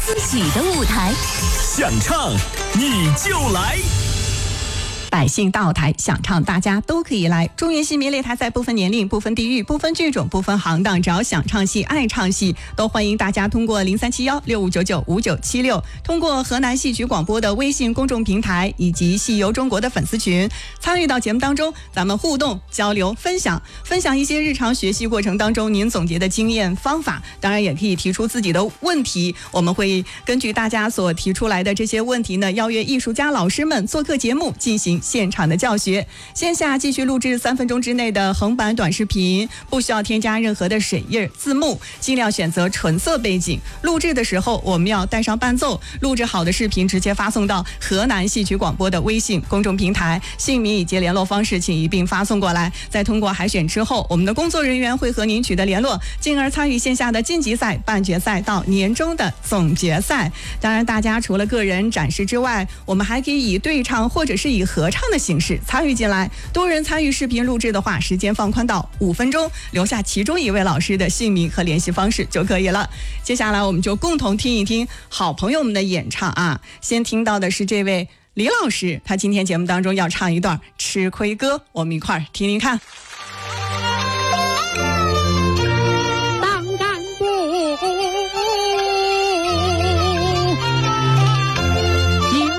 自己的舞台， 想唱你就来。 百姓大舞台，想唱大家都可以来。中原戏迷擂台赛不分年龄、不分地域、不分剧种、不分行当，只要想唱戏、爱唱戏，都欢迎大家通过037165995976，通过河南戏曲广播的微信公众平台以及戏游中国的粉丝群参与到节目当中，咱们互动、交流、分享一些日常学习过程当中您总结的经验方法，当然也可以提出自己的问题，我们会根据大家所提出来的这些问题呢，邀约艺术家老师们做客节目进行现场的教学。线下继续录制3分钟之内的横版短视频，不需要添加任何的水印字幕，尽量选择纯色背景。录制的时候我们要带上伴奏，录制好的视频直接发送到河南戏曲广播的微信公众平台，姓名以及联络方式请一并发送过来。再通过海选之后，我们的工作人员会和您取得联络，进而参与线下的晋级赛、半决赛到年终的总决赛。当然大家除了个人展示之外，我们还可以以对唱或者是以合唱的形式参与进来。多人参与视频录制的话，时间放宽到5分钟，留下其中一位老师的姓名和联系方式就可以了。接下来我们就共同听一听好朋友们的演唱啊。先听到的是这位李老师，他今天节目当中要唱一段吃亏歌，我们一块儿听听看。